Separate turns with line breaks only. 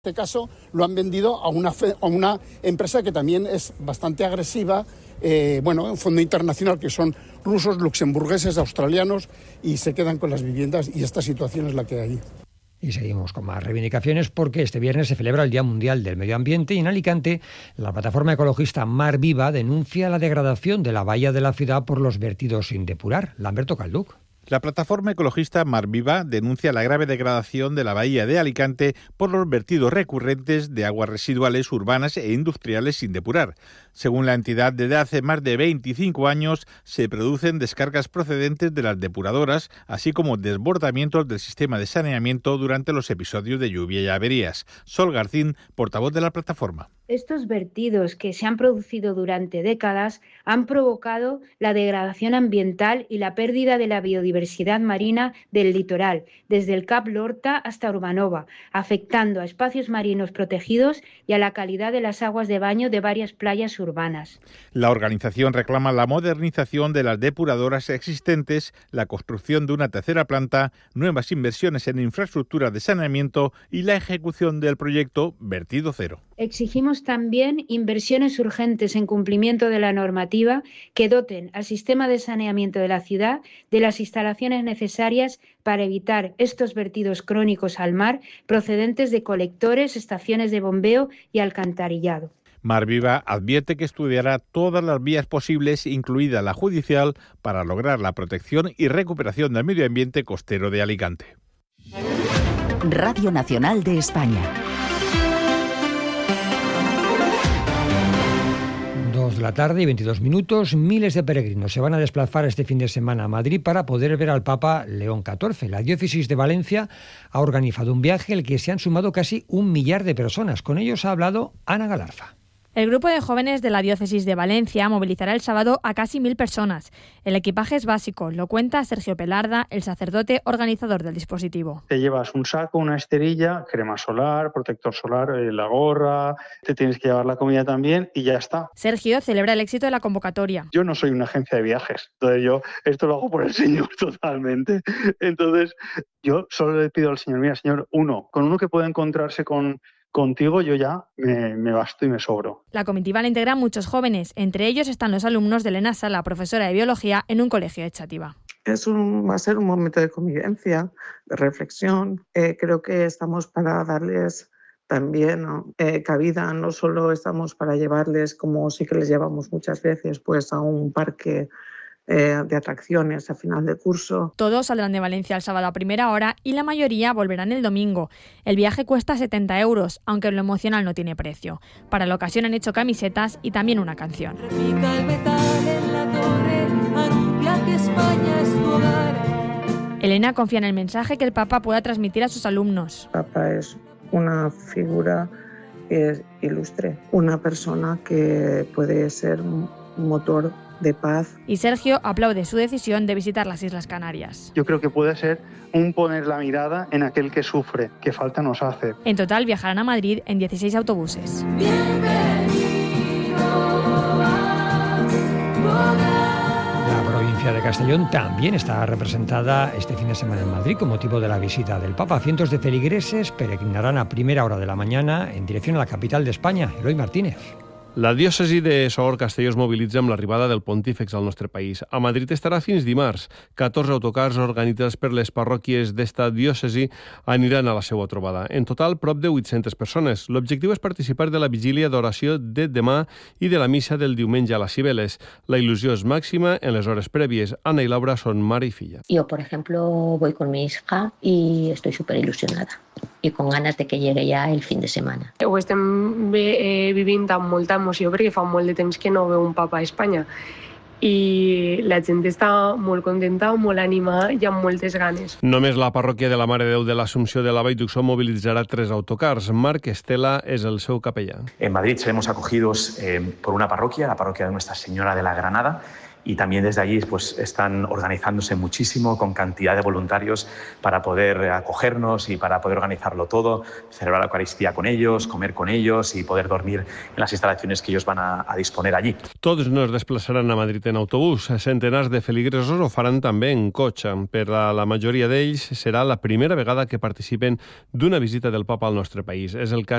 En este caso lo han vendido a una empresa que también es bastante agresiva, un fondo internacional que son rusos, luxemburgueses, australianos, y se quedan con las viviendas, y esta situación es la que hay.
Y seguimos con más reivindicaciones porque este viernes se celebra el Día Mundial del Medio Ambiente y en Alicante la plataforma ecologista Mar Viva denuncia la degradación de la bahía de la ciudad por los vertidos sin depurar. Lamberto Calduc.
La plataforma ecologista Mar Viva denuncia la grave degradación de la bahía de Alicante por los vertidos recurrentes de aguas residuales urbanas e industriales sin depurar. Según la entidad, desde hace más de 25 años se producen descargas procedentes de las depuradoras, así como desbordamientos del sistema de saneamiento durante los episodios de lluvia y averías. Sol Garcín, portavoz de la plataforma.
Estos vertidos que se han producido durante décadas han provocado la degradación ambiental y la pérdida de la biodiversidad marina del litoral, desde el Cap Lorta hasta Urbanova, afectando a espacios marinos protegidos y a la calidad de las aguas de baño de varias playas urbanas.
La organización reclama la modernización de las depuradoras existentes, la construcción de una tercera planta, nuevas inversiones en infraestructura de saneamiento y la ejecución del proyecto Vertido Cero.
Exigimos también inversiones urgentes en cumplimiento de la normativa que doten al sistema de saneamiento de la ciudad de las instalaciones necesarias para evitar estos vertidos crónicos al mar procedentes de colectores, estaciones de bombeo y alcantarillado.
Mar Viva advierte que estudiará todas las vías posibles, incluida la judicial, para lograr la protección y recuperación del medio ambiente costero de Alicante.
Radio Nacional de España.
2 de la tarde y 22 minutos. Miles de peregrinos se van a desplazar este fin de semana a Madrid para poder ver al Papa León XIV. La diócesis de Valencia ha organizado un viaje al que se han sumado casi 1 millar de personas. Con ellos ha hablado Ana Galarza.
El grupo de jóvenes de la diócesis de Valencia movilizará el sábado a casi 1.000 personas. El equipaje es básico, lo cuenta Sergio Pelarda, el sacerdote organizador del dispositivo.
Te llevas un saco, una esterilla, crema solar, protector solar, la gorra, te tienes que llevar la comida también y ya está.
Sergio celebra el éxito de la convocatoria.
Yo no soy una agencia de viajes, entonces yo esto lo hago por el Señor totalmente. Entonces yo solo le pido al Señor, mira Señor, con uno que pueda encontrarse contigo yo ya me basto y me sobro.
La comitiva la integran muchos jóvenes, entre ellos están los alumnos de Elena Sala, profesora de biología en un colegio de Xàtiva.
Va a ser un momento de convivencia, de reflexión. Creo que estamos para darles también cabida, no solo estamos para llevarles, como sí que les llevamos muchas veces, pues a un parque de atracciones a final de curso.
Todos saldrán de Valencia el sábado a primera hora y la mayoría volverán el domingo. El viaje cuesta 70 €, aunque lo emocional no tiene precio. Para la ocasión han hecho camisetas y también una canción.
Repica el metal en la torre, anuncia que España es tu hogar.
Elena confía en el mensaje que el Papa pueda transmitir a sus alumnos.
El Papa es una figura que es ilustre, una persona que puede ser un motor de paz.
Y Sergio aplaude su decisión de visitar las Islas Canarias.
Yo creo que puede ser un poner la mirada en aquel que sufre, que falta nos hace.
En total viajarán a Madrid en 16 autobuses.
La provincia de Castellón también está representada este fin de semana en Madrid con motivo de la visita del Papa. Cientos de feligreses peregrinarán a primera hora de la mañana en dirección a la capital de España, Eloi Martínez.
La diòcesi de Sogorb-Castelló es mobilitza amb l'arribada del pontífex al nostre país. A Madrid estarà fins dimarts. 14 autocars organitzats per les parròquies d'esta diòcesi aniran a la seva trobada. En total, prop de 800 persones. L'objectiu és participar de la vigília d'oració de demà i de la missa del diumenge a les Cibeles. La il·lusió és màxima en les hores prèvies. Ana i Laura són mare i filla.
Yo, por ejemplo, voy con mi hija y estoy súper ilusionada y con ganas de que llegue ya el fin de semana.
Ho estem vivint amb molta emoció perquè fa molt de temps que no veu un papa a Espanya i la gent està molt contenta, molt animada i amb moltes ganes.
Només la parròquia de la Mare de Déu de l'Assumpció de la Vall d'Uixó mobilitzarà 3 autocars. Marc Estela és el seu capellà.
En Madrid seremos acogidos por una parroquia, la parroquia de Nuestra Señora de la Granada,
y también desde allí pues están organizándose muchísimo con cantidad de voluntarios para poder acogernos y para poder organizarlo todo, celebrar la Eucaristía con ellos, comer con ellos y poder dormir en las instalaciones que ellos van a disponer allí.
Tots no es desplaçaran a Madrid en autobús. Centenars de feligresos ho faran també en cotxe. Per a la majoria d'ells serà la primera vegada que participen d'una visita del Papa al nostre país. És el cas